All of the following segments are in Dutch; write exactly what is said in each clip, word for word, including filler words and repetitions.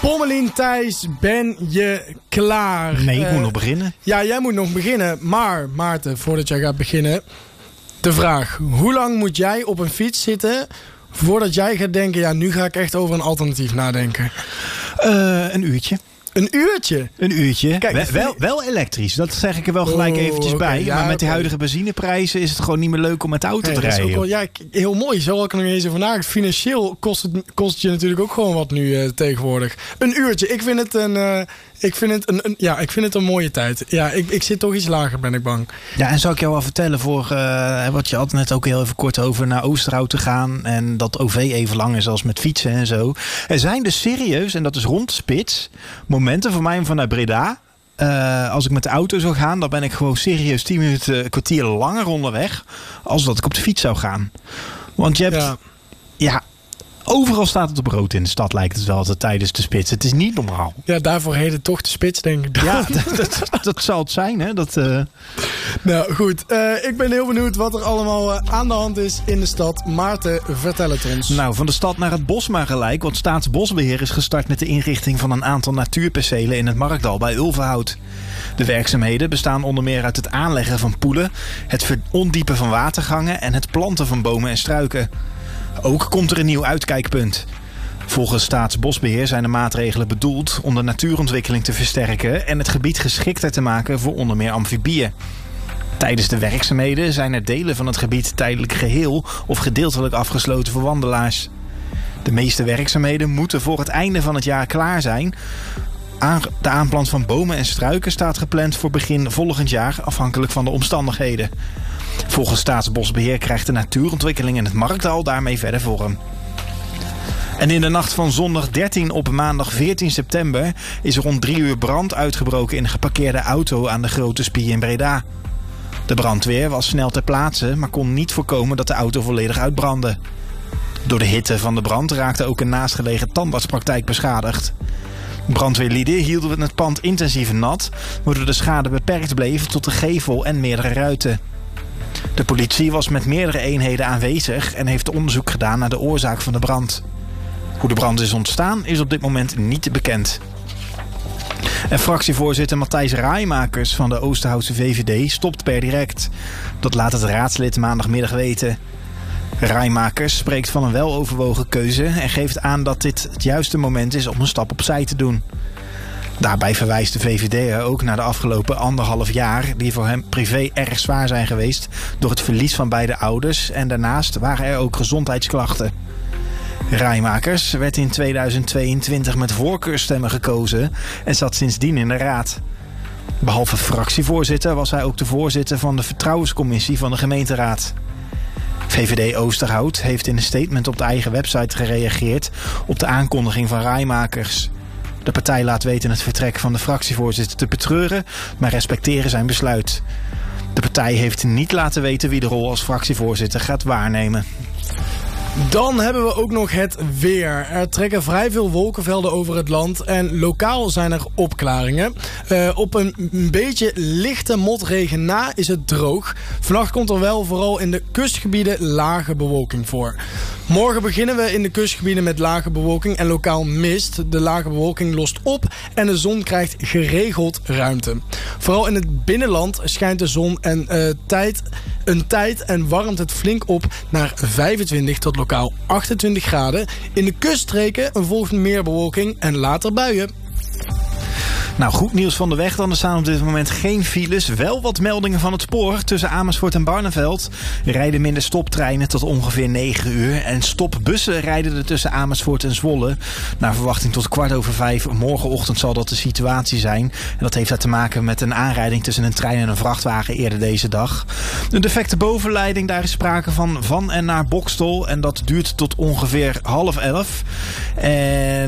Pommelien Thijs, ben je klaar? Nee, ik uh, moet nog beginnen. Ja, jij moet nog beginnen. Maar Maarten, voordat jij gaat beginnen, de vraag. Hoe lang moet jij op een fiets zitten voordat jij gaat denken, ja, nu ga ik echt over een alternatief nadenken? Uh, een uurtje. Een uurtje? Een uurtje. Kijk, wel, wel, ik... wel elektrisch, dat zeg ik er wel gelijk oh, eventjes okay, bij. ja, maar met die okay. huidige benzineprijzen is het gewoon niet meer leuk om met de auto nee, te rijden. Wel, ja, heel mooi. Zo had ik er nog eens over nagedacht. Financieel kost het, kost het je natuurlijk ook gewoon wat nu uh, tegenwoordig. Een uurtje. Ik vind het een, uh, ik vind het een, een, ja, ik vind het een mooie tijd. Ja, ik, ik zit toch iets lager, ben ik bang. Ja, en zou ik jou wel vertellen voor uh, wat je had net ook heel even kort over naar Oosterhout te gaan en dat O V even lang is als met fietsen en zo. Er zijn dus serieus, en dat is rond de spits, momenten voor mij om vanuit Breda. Uh, als ik met de auto zou gaan, dan ben ik gewoon serieus tien minuten, een kwartier langer onderweg als dat ik op de fiets zou gaan. Want je hebt, ja, ja overal staat het op rood in de stad, lijkt het wel altijd tijdens de spits. Het is niet normaal. Ja, daarvoor heet het toch de spits, denk ik. Ja, dat, dat, dat zal het zijn, hè? Dat, uh... Nou goed, uh, ik ben heel benieuwd wat er allemaal uh, aan de hand is in de stad. Maarten, vertel het ons. Nou, van de stad naar het bos maar gelijk. Want Staatsbosbeheer is gestart met de inrichting van een aantal natuurpercelen in het Markdal bij Ulvenhout. De werkzaamheden bestaan onder meer uit het aanleggen van poelen, het ondiepen van watergangen en het planten van bomen en struiken. Ook komt er een nieuw uitkijkpunt. Volgens Staatsbosbeheer zijn de maatregelen bedoeld om de natuurontwikkeling te versterken en het gebied geschikter te maken voor onder meer amfibieën. Tijdens de werkzaamheden zijn er delen van het gebied tijdelijk geheel of gedeeltelijk afgesloten voor wandelaars. De meeste werkzaamheden moeten voor het einde van het jaar klaar zijn. De aanplant van bomen en struiken staat gepland voor begin volgend jaar, afhankelijk van de omstandigheden. Volgens Staatsbosbeheer krijgt de natuurontwikkeling in het Markdal daarmee verder vorm. En in de nacht van zondag dertien op maandag veertien september is er rond drie uur brand uitgebroken in een geparkeerde auto aan de Grote Spie in Breda. De brandweer was snel ter plaatse, maar kon niet voorkomen dat de auto volledig uitbrandde. Door de hitte van de brand raakte ook een naastgelegen tandartspraktijk beschadigd. Brandweerlieden hielden het pand intensief nat, waardoor de schade beperkt bleef tot de gevel en meerdere ruiten. De politie was met meerdere eenheden aanwezig en heeft onderzoek gedaan naar de oorzaak van de brand. Hoe de brand is ontstaan is op dit moment niet bekend. En fractievoorzitter Matthijs Raaimakers van de Oosterhoutse V V D stopt per direct. Dat laat het raadslid maandagmiddag weten. Raaimakers spreekt van een weloverwogen keuze en geeft aan dat dit het juiste moment is om een stap opzij te doen. Daarbij verwijst de V V D ook naar de afgelopen anderhalf jaar die voor hem privé erg zwaar zijn geweest door het verlies van beide ouders en daarnaast waren er ook gezondheidsklachten. Raaimakers werd in tweeduizend tweeëntwintig met voorkeurstemmen gekozen en zat sindsdien in de raad. Behalve fractievoorzitter was hij ook de voorzitter van de vertrouwenscommissie van de gemeenteraad. V V D Oosterhout heeft in een statement op de eigen website gereageerd op de aankondiging van Raaimakers. De partij laat weten het vertrek van de fractievoorzitter te betreuren, maar respecteren zijn besluit. De partij heeft niet laten weten wie de rol als fractievoorzitter gaat waarnemen. Dan hebben we ook nog het weer. Er trekken vrij veel wolkenvelden over het land en lokaal zijn er opklaringen. Uh, op een beetje lichte motregen na is het droog. Vannacht komt er wel vooral in de kustgebieden lage bewolking voor. Morgen beginnen we in de kustgebieden met lage bewolking en lokaal mist. De lage bewolking lost op en de zon krijgt geregeld ruimte. Vooral in het binnenland schijnt de zon en, uh, tijd, een tijd en warmt het flink op naar vijfentwintig tot lokaal achtentwintig graden. In de kuststreken volgt meer bewolking en later buien. Nou, goed nieuws van de weg. Dan er staan op dit moment geen files. Wel wat meldingen van het spoor. Tussen Amersfoort en Barneveld rijden minder stoptreinen tot ongeveer negen uur. En stopbussen rijden er tussen Amersfoort en Zwolle. Naar verwachting tot kwart over vijf. Morgenochtend zal dat de situatie zijn. En dat heeft daar te maken met een aanrijding tussen een trein en een vrachtwagen eerder deze dag. Een defecte bovenleiding, daar is sprake van van en naar Boxtel. En dat duurt tot ongeveer half elf. En...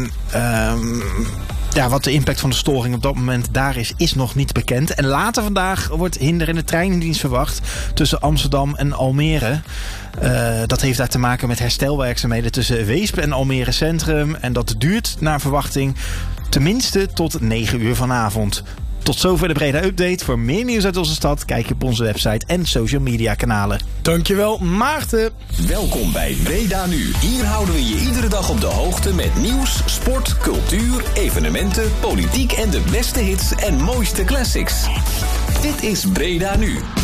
Um, Ja, wat de impact van de storing op dat moment daar is, is nog niet bekend. En later vandaag wordt hinderende treindienst verwacht tussen Amsterdam en Almere. Uh, dat heeft daar te maken met herstelwerkzaamheden tussen Weesp en Almere Centrum. En dat duurt naar verwachting tenminste tot negen uur vanavond. Tot zover de Breda Update. Voor meer nieuws uit onze stad kijk je op onze website en social media kanalen. Dankjewel, Maarten. Welkom bij Breda Nu. Hier houden we je iedere dag op de hoogte met nieuws, sport, cultuur, evenementen, politiek en de beste hits en mooiste classics. Dit is Breda Nu.